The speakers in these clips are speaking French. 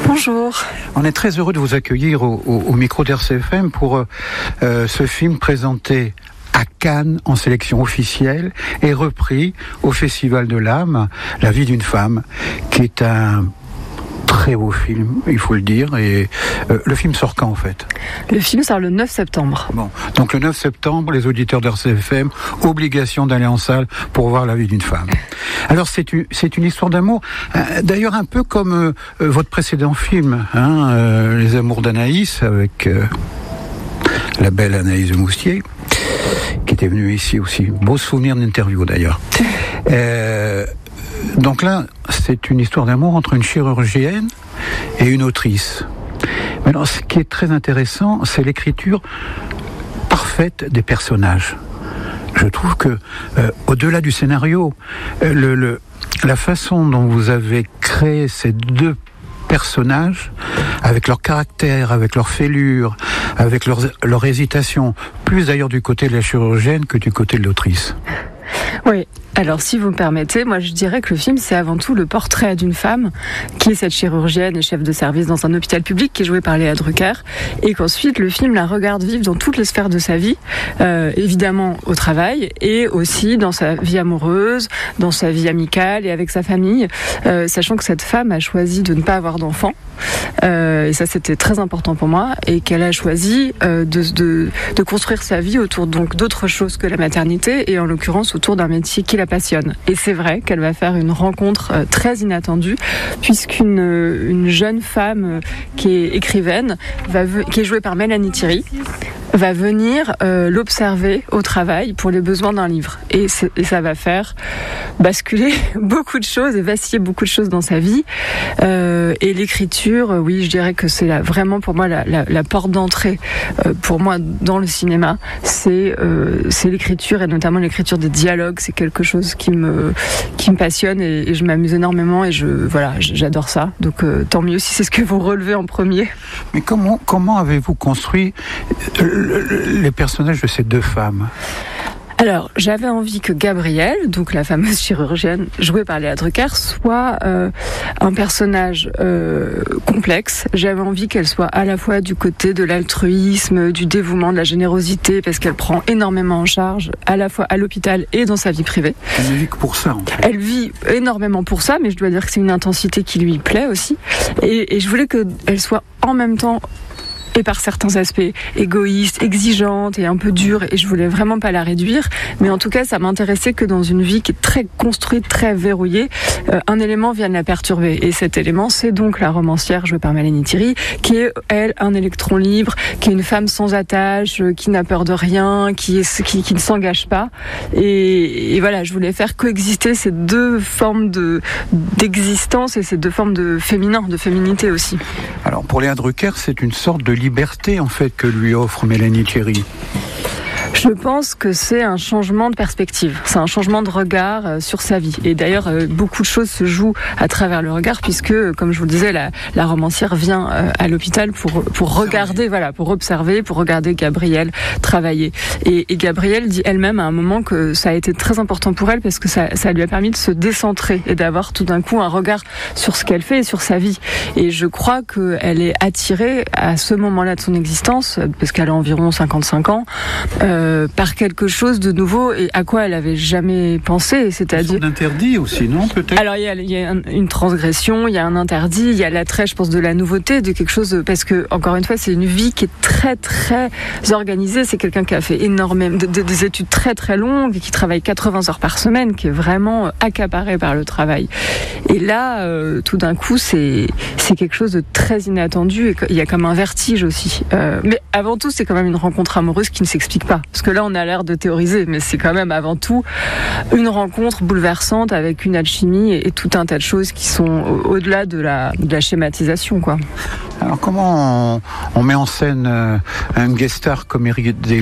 Bonjour. On est très heureux de vous accueillir au micro d'RCFM pour ce film présenté à Cannes en sélection officielle et repris au Festival de l'âme, La vie d'une femme, qui est un très beau film, il faut le dire. Et le film sort quand en fait ? Le film sort le 9 septembre. Bon, donc le 9 septembre, les auditeurs d'RCFM, obligation d'aller en salle pour voir La vie d'une femme. Alors c'est une histoire d'amour, d'ailleurs un peu comme votre précédent film, Les Amours d'Anaïs, avec la belle Anaïs de Moustier, qui était venue ici aussi. Beau souvenir d'interview d'ailleurs. Donc là, c'est une histoire d'amour entre une chirurgienne et une autrice. Mais alors, ce qui est très intéressant, c'est l'écriture parfaite des personnages. Je trouve que, au-delà du scénario, la façon dont vous avez créé ces deux personnages, avec leur caractère, avec leur fêlure, avec leur hésitation, plus d'ailleurs du côté de la chirurgienne que du côté de l'autrice. Oui, alors si vous me permettez, moi je dirais que le film c'est avant tout le portrait d'une femme qui est cette chirurgienne et chef de service dans un hôpital public qui est jouée par Léa Drucker, et qu'ensuite le film la regarde vivre dans toutes les sphères de sa vie, évidemment au travail et aussi dans sa vie amoureuse, dans sa vie amicale et avec sa famille, sachant que cette femme a choisi de ne pas avoir d'enfants, et ça c'était très important pour moi, et qu'elle a choisi de construire sa vie autour donc d'autre chose que la maternité, et en l'occurrence autour d'un métier qui la passionne. Et c'est vrai qu'elle va faire une rencontre très inattendue, puisqu'une jeune femme qui est écrivaine, qui est jouée par Mélanie Thierry, va venir l'observer au travail pour les besoins d'un livre. Et ça va faire basculer beaucoup de choses et vaciller beaucoup de choses dans sa vie. Et l'écriture, oui, je dirais que c'est vraiment pour moi la porte d'entrée pour moi dans le cinéma. C'est l'écriture, et notamment l'écriture des dialogues. C'est quelque chose qui me passionne, et je m'amuse énormément, et j'adore ça. Donc tant mieux si c'est ce que vous relevez en premier. Mais comment avez-vous construit les personnages de ces deux femmes ? Alors, j'avais envie que Gabrielle, donc la fameuse chirurgienne jouée par Léa Drucker, soit un personnage complexe. J'avais envie qu'elle soit à la fois du côté de l'altruisme, du dévouement, de la générosité, parce qu'elle prend énormément en charge, à la fois à l'hôpital et dans sa vie privée. Elle ne vit que pour ça, en fait. Elle vit énormément pour ça, mais je dois dire que c'est une intensité qui lui plaît aussi. Et je voulais qu'elle soit en même temps, et par certains aspects, égoïste, exigeante et un peu dure, et je voulais vraiment pas la réduire, mais en tout cas ça m'intéressait que dans une vie qui est très construite, très verrouillée, un élément vienne la perturber, et cet élément c'est donc la romancière jouée par Mélanie Thierry, qui est elle un électron libre, qui est une femme sans attache, qui n'a peur de rien, qui ne s'engage pas, et voilà, je voulais faire coexister ces deux formes d'existence et ces deux formes de féminin, de féminité aussi. Alors pour Léa Drucker, c'est une sorte de liberté en fait que lui offre Mélanie Thierry. Je pense que c'est un changement de perspective, c'est un changement de regard sur sa vie. Et d'ailleurs, beaucoup de choses se jouent à travers le regard, puisque, comme je vous le disais, la romancière vient à l'hôpital pour regarder, pour observer, pour regarder Gabrielle travailler. Et Gabrielle dit elle-même à un moment que ça a été très important pour elle, parce que ça lui a permis de se décentrer et d'avoir tout d'un coup un regard sur ce qu'elle fait et sur sa vie. Et je crois qu'elle est attirée à ce moment-là de son existence, parce qu'elle a environ 55 ans, par quelque chose de nouveau et à quoi elle n'avait jamais pensé, c'est-à-dire... Un interdit aussi, non, peut-être ? Alors, il y a une transgression, il y a un interdit, il y a l'attrait, je pense, de la nouveauté, de quelque chose... Parce que, encore une fois, c'est une vie qui est très, très organisée. C'est quelqu'un qui a fait énormément... des études très, très longues, et qui travaille 80 heures par semaine, qui est vraiment accaparé par le travail. Et là, tout d'un coup, c'est quelque chose de très inattendu, et il y a comme un vertige aussi. Mais avant tout, c'est quand même une rencontre amoureuse qui ne s'explique pas. Parce que là, on a l'air de théoriser, mais c'est quand même avant tout une rencontre bouleversante avec une alchimie et tout un tas de choses qui sont au-delà de la schématisation, quoi. Alors, comment on met en scène un guest star comme Eric De Luca ?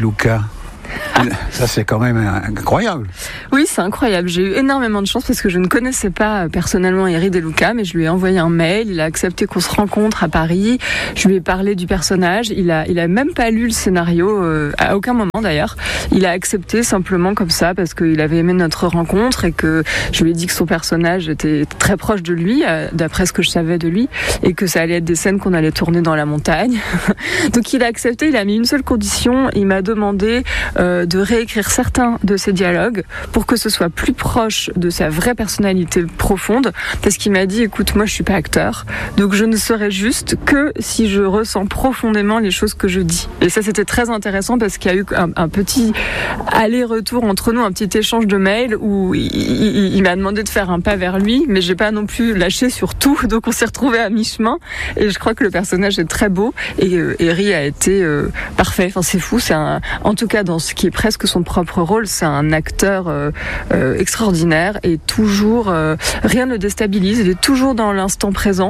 Ça, c'est quand même incroyable. Oui, c'est incroyable. J'ai eu énormément de chance parce que je ne connaissais pas personnellement Eri De Luca, mais je lui ai envoyé un mail. Il a accepté qu'on se rencontre à Paris. Je lui ai parlé du personnage. Il a même pas lu le scénario, à aucun moment d'ailleurs. Il a accepté simplement comme ça parce qu'il avait aimé notre rencontre et que je lui ai dit que son personnage était très proche de lui, d'après ce que je savais de lui, et que ça allait être des scènes qu'on allait tourner dans la montagne. Donc il a accepté. Il a mis une seule condition. Il m'a demandé de réécrire certains de ses dialogues pour que ce soit plus proche de sa vraie personnalité profonde, parce qu'il m'a dit, écoute, moi je suis pas acteur, donc je ne serai juste que si je ressens profondément les choses que je dis. Et ça, c'était très intéressant parce qu'il y a eu un petit aller-retour entre nous, un petit échange de mails où il m'a demandé de faire un pas vers lui, mais j'ai pas non plus lâché sur tout, donc on s'est retrouvés à mi-chemin, et je crois que le personnage est très beau, et Eri a été parfait. Enfin, c'est fou, en tout cas dans ce qui est presque son propre rôle, c'est un acteur extraordinaire, et toujours rien ne le déstabilise. Il est toujours dans l'instant présent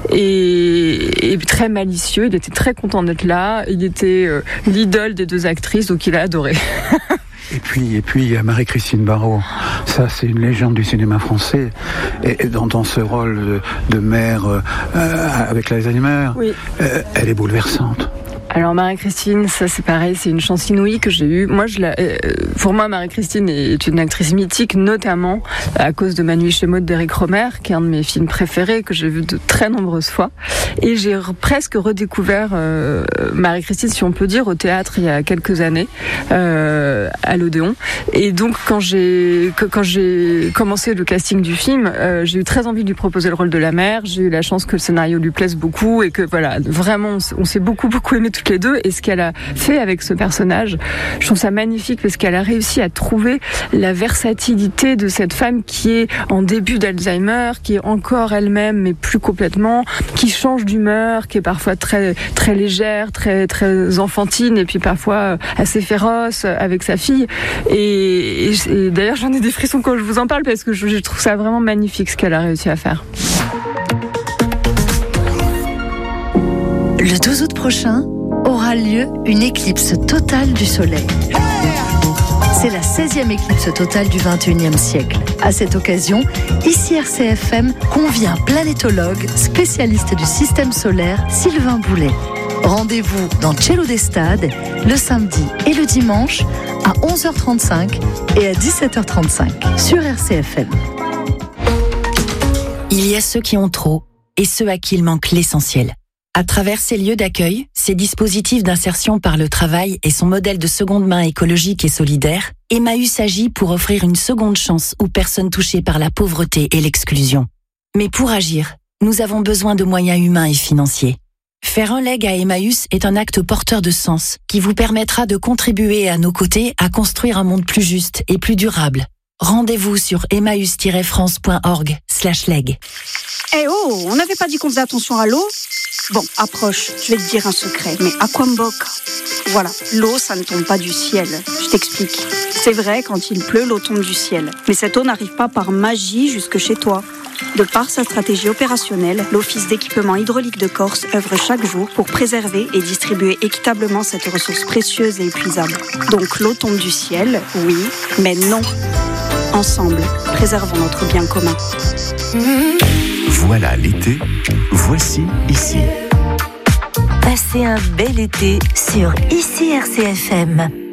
et très malicieux. Il était très content d'être là. Il était l'idole des deux actrices, donc il a adoré. Et puis il y a Marie-Christine Barrault. Ça, c'est une légende du cinéma français. Et dans ce rôle de mère avec l'Alzheimer, oui. Elle est bouleversante. Alors Marie-Christine, ça c'est pareil, c'est une chance inouïe que j'ai eue. Pour moi, Marie-Christine est une actrice mythique, notamment à cause de Ma nuit chez Maud d'Éric Rohmer, qui est un de mes films préférés, que j'ai vu de très nombreuses fois. Et j'ai presque redécouvert Marie-Christine, si on peut dire, au théâtre il y a quelques années, à l'Odéon. Et donc quand j'ai commencé le casting du film, j'ai eu très envie de lui proposer le rôle de la mère. J'ai eu la chance que le scénario lui plaise beaucoup et que voilà, vraiment, on s'est beaucoup aimé toutes les deux. Et ce qu'elle a fait avec ce personnage, je trouve ça magnifique parce qu'elle a réussi à trouver la versatilité de cette femme qui est en début d'Alzheimer, qui est encore elle-même mais plus complètement, qui change d'humeur, qui est parfois très très légère, très très enfantine et puis parfois assez féroce avec sa fille. Et d'ailleurs j'en ai des frissons quand je vous en parle parce que je trouve ça vraiment magnifique ce qu'elle a réussi à faire. Le 12 août prochain aura lieu une éclipse totale du Soleil. C'est la 16e éclipse totale du 21e siècle. À cette occasion, ici RCFM convie un planétologue spécialiste du système solaire, Sylvain Boulet. Rendez-vous dans Cielo d'Estade le samedi et le dimanche à 11h35 et à 17h35 sur RCFM. Il y a ceux qui ont trop et ceux à qui il manque l'essentiel. À travers ces lieux d'accueil, ces dispositifs d'insertion par le travail et son modèle de seconde main écologique et solidaire, Emmaüs agit pour offrir une seconde chance aux personnes touchées par la pauvreté et l'exclusion. Mais pour agir, nous avons besoin de moyens humains et financiers. Faire un leg à Emmaüs est un acte porteur de sens qui vous permettra de contribuer à nos côtés à construire un monde plus juste et plus durable. Rendez-vous sur emmaüs-france.org/leg. Eh oh, on n'avait pas dit qu'on faisait attention à l'eau ? Bon, approche, je vais te dire un secret, mais Aquamboc. Voilà, l'eau, ça ne tombe pas du ciel. Je t'explique. C'est vrai, quand il pleut, l'eau tombe du ciel. Mais cette eau n'arrive pas par magie jusque chez toi. De par sa stratégie opérationnelle, l'Office d'équipement hydraulique de Corse œuvre chaque jour pour préserver et distribuer équitablement cette ressource précieuse et épuisable. Donc l'eau tombe du ciel, oui, mais non. Ensemble, préservons notre bien commun. Voilà l'été, voici ici. Passez un bel été sur ici RCFM.